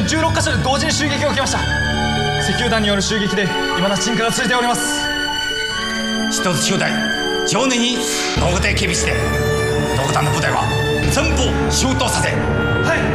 16カ所で同時に襲撃が起きました。石油弾による襲撃で未だ鎮火が続いております。 一つ集隊常年に野口警備して同団の部隊は全部出動させ。 はい。